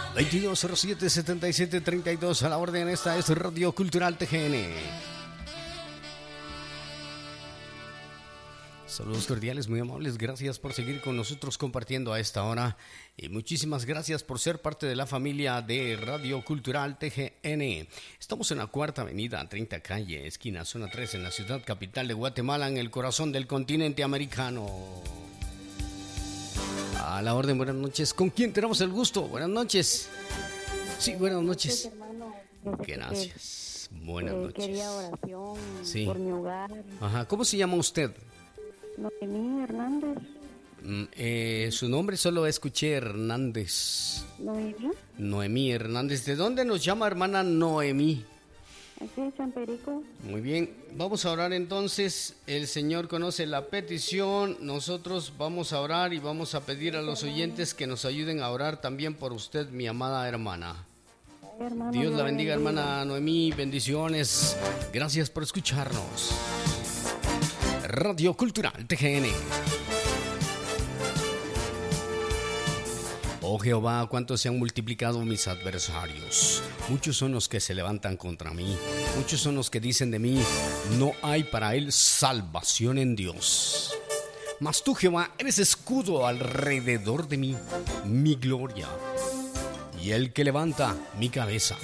2207-7732 a la orden. Esta es Radio Cultural TGN. Saludos cordiales, muy amables, gracias por seguir con nosotros compartiendo a esta hora y muchísimas gracias por ser parte de la familia de Radio Cultural TGN. Estamos en la Cuarta Avenida, 30 Calle, esquina Zona 3, en la ciudad capital de Guatemala, en el corazón del continente americano. A la orden, buenas noches. ¿Con quién tenemos el gusto? Buenas noches. Sí, buenas noches. Hermano, gracias. Buenas noches. Quería oración por mi hogar. Ajá, ¿cómo se llama usted? Noemí Hernández. Su nombre solo escuché Hernández. ¿Noemí? Noemí Hernández. ¿De dónde nos llama hermana Noemí? Aquí en San Perico. Muy bien, vamos a orar entonces. El Señor conoce la petición. Nosotros vamos a orar y vamos a pedir a los oyentes que nos ayuden a orar también por usted, mi amada hermana. Hermano, Dios la bendiga, hermana Noemí. Bendiciones. Gracias por escucharnos. Radio Cultural TGN. Oh Jehová, cuánto se han multiplicado mis adversarios. Muchos son los que se levantan contra mí. Muchos son los que dicen de mí, no hay para él salvación en Dios. Mas tú, Jehová, eres escudo alrededor de mí, mi gloria, y el que levanta mi cabeza.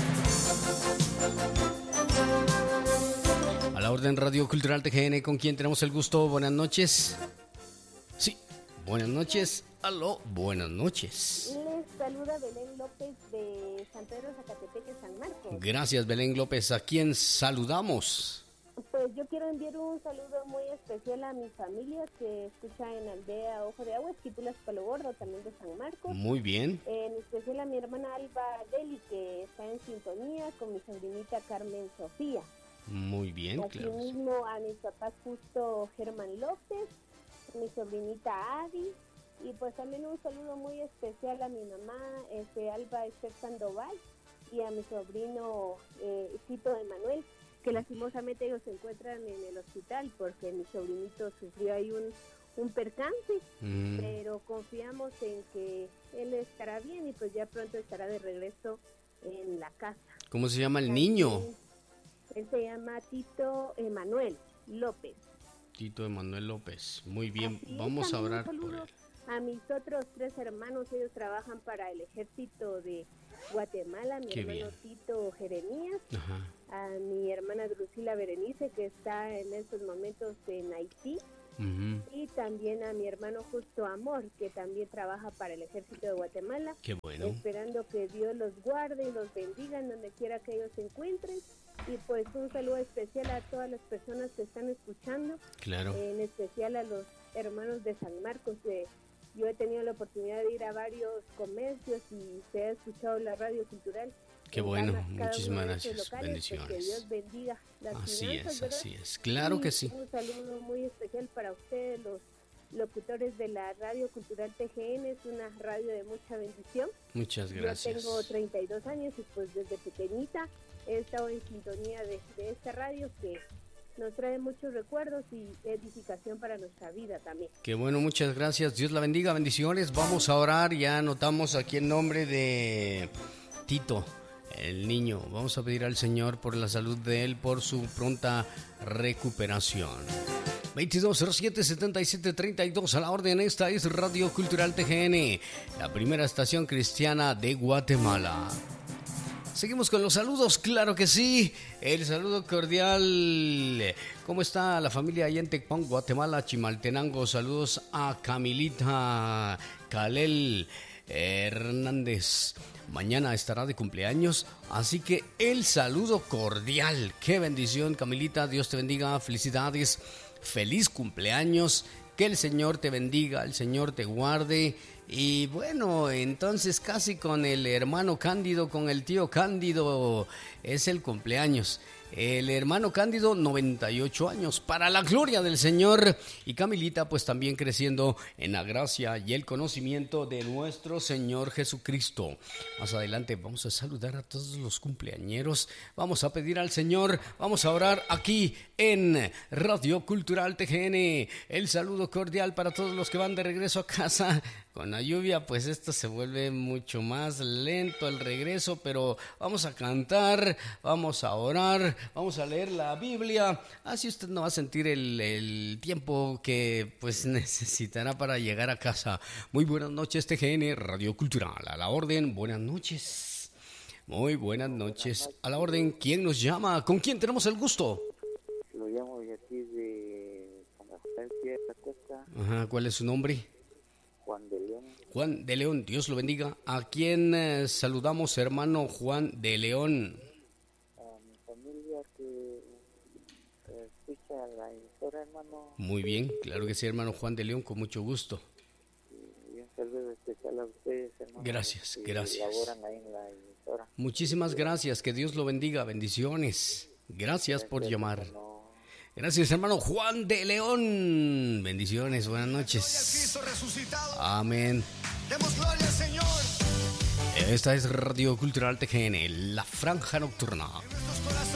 A la orden, Radio Cultural TGN, ¿con quién tenemos el gusto? Buenas noches. Sí, buenas noches. Aló, buenas noches. Les saluda Belén López de San Pedro Zacatepeque, San Marcos. Gracias, Belén López. ¿A quién saludamos? Pues yo quiero enviar un saludo muy especial a mi familia que escucha en Aldea Ojo de Agua, Esquipulas, Palo Gordo, también de San Marcos. Muy bien. En especial a mi hermana Alba Deli, que está en sintonía con mi sobrinita Carmen Sofía. Muy bien, claro. Asimismo a mis papás Justo Germán López, a mi sobrinita Adi, y pues también un saludo muy especial a mi mamá Alba Esther Sandoval y a mi sobrino Tito Emanuel, que lastimosamente ellos se encuentran en el hospital porque mi sobrinito sufrió ahí un percance, pero confiamos en que él estará bien y pues ya pronto estará de regreso en la casa. ¿Cómo se llama el niño? Él se llama Tito Emanuel López. Tito Emanuel López. Muy bien, Así vamos a orar por él. A mis otros 3 hermanos, ellos trabajan para el ejército de Guatemala. Mi hermano Tito Jeremías, a mi hermana Drusila Berenice, que está en estos momentos en Haití, y también a mi hermano Justo Amor, que también trabaja para el ejército de Guatemala. Qué bueno. Esperando que Dios los guarde y los bendiga en donde quiera que ellos se encuentren. Y pues un saludo especial a todas las personas que están escuchando. Claro. En especial a los hermanos de San Marcos. Yo he tenido la oportunidad de ir a varios comercios y se ha escuchado la radio cultural. Qué bueno, muchísimas gracias. Locales, bendiciones. Pues que Dios bendiga las finanzas, ¿verdad? Así es. Claro que sí. Un saludo muy especial para ustedes, los locutores de la Radio Cultural TGN. Es una radio de mucha bendición. Muchas gracias. Yo tengo 32 años y pues desde pequeñita he estado en sintonía de esta radio que nos trae muchos recuerdos y edificación para nuestra vida también. Qué bueno, muchas gracias. Dios la bendiga, bendiciones. Vamos a orar. Ya anotamos aquí el nombre de Tito, el niño. Vamos a pedir al Señor por la salud de él, por su pronta recuperación. 2207-7732 a la orden. Esta es Radio Cultural TGN, la primera estación cristiana de Guatemala. Seguimos con los saludos, claro que sí. El saludo cordial. ¿Cómo está la familia allá en Tecpan, Guatemala, Chimaltenango? Saludos a Camilita Calel Hernández. Mañana estará de cumpleaños, así que el saludo cordial. Qué bendición, Camilita. Dios te bendiga. Felicidades. Feliz cumpleaños. Que el Señor te bendiga, el Señor te guarde. Y bueno, entonces casi con el hermano Cándido, con el tío Cándido, es el cumpleaños. El hermano Cándido, 98 años, para la gloria del Señor. Y Camilita, pues también creciendo en la gracia y el conocimiento de nuestro Señor Jesucristo. Más adelante vamos a saludar a todos los cumpleañeros. Vamos a pedir al Señor, vamos a orar aquí en Radio Cultural TGN. El saludo cordial para todos los que van de regreso a casa Con la lluvia, pues esto se vuelve mucho más lento el regreso, pero vamos a cantar, vamos a orar, vamos a leer la Biblia. Así usted no va a sentir el tiempo que pues necesitará para llegar a casa. Muy buenas noches, TGN Radio Cultural. A la orden, buenas noches. Muy buenas noches. A la orden, ¿quién nos llama? ¿Con quién tenemos el gusto? Lo llamo de aquí de San Rafael Sierra Costa. Ajá, ¿cuál es su nombre? Juan de León. Juan de León, Dios lo bendiga. ¿A quién saludamos, hermano Juan de León? A mi familia que escucha la emisora, hermano. Muy bien, claro que sí, hermano Juan de León, con mucho gusto. Y un saludo especial a ustedes, hermano. Gracias, que gracias. laboran ahí en la emisora. Muchísimas gracias, que Dios lo bendiga, bendiciones. Gracias por llamar. Hermano. Gracias, hermano Juan de León. Bendiciones, buenas noches. Amén. Demos gloria al Señor. Esta es Radio Cultural TGN, la franja nocturna.